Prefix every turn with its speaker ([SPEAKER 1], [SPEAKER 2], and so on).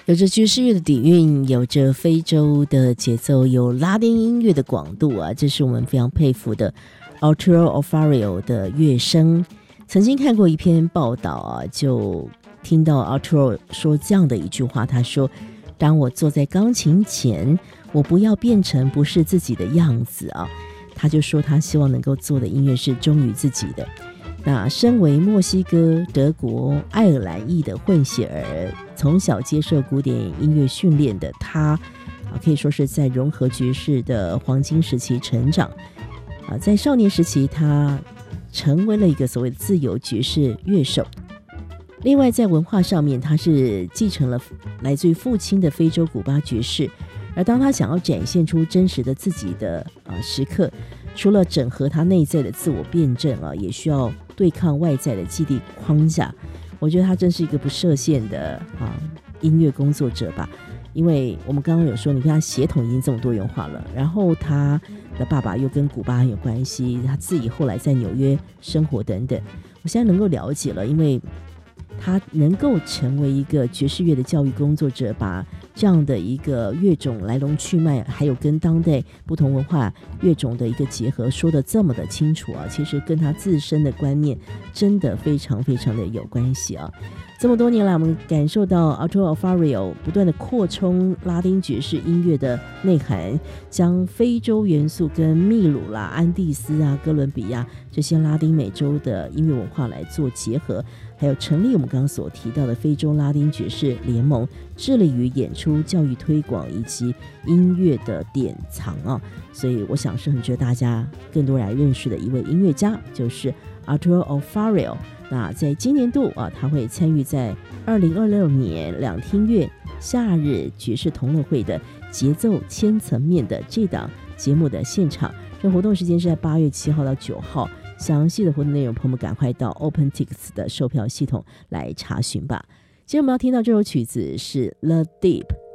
[SPEAKER 1] 有着爵士乐的底蕴，有着非洲的节奏，有拉丁音乐的广度啊，这是我们非常佩服的 Arturo Alfario 的乐声。曾经看过一篇报道啊，就听到 Arturo 说这样的一句话，他说：当我坐在钢琴前，我不要变成不是自己的样子啊。他就说他希望能够做的音乐是忠于自己的。那身为墨西哥、德国、爱尔兰裔的混血儿，从小接受古典音乐训练的他，可以说是在融合爵士的黄金时期成长。在少年时期，他成为了一个所谓的自由爵士乐手。另外，在文化上面，他是继承了来自于父亲的非洲古巴爵士。而当他想要展现出真实的自己的时刻，除了整合他内在的自我辩证也需要对抗外在的既定框架。我觉得他真是一个不设限的音乐工作者吧。因为我们刚刚有说，你看他血统已经这么多元化了，然后他的爸爸又跟古巴很有关系，他自己后来在纽约生活等等，我现在能够了解了，因为他能够成为一个爵士乐的教育工作者，把这样的一个乐种来龙去脉，还有跟当代不同文化乐种的一个结合说得这么的清楚啊，其实跟他自身的观念真的非常非常的有关系啊。这么多年来，我们感受到 Arturo Alfario 不断的扩充拉丁爵士音乐的内涵，将非洲元素跟秘鲁啦、安第斯啊、哥伦比亚这些拉丁美洲的音乐文化来做结合，还有成立我们刚刚所提到的非洲拉丁爵士联盟，致力于演出、教育推广以及音乐的典藏啊。所以我想是很值得大家更多来认识的一位音乐家，就是 Arturo Alfario。那在今年度他会参与在2026年两厅院夏日爵士同乐会的节奏千层面的这档节目的现场。这活动时间是在8月7号到9号，详细的活动内容朋友们赶快到 OpenTix 的售票系统来查询吧。今天我们要听到这首曲子是 The Deep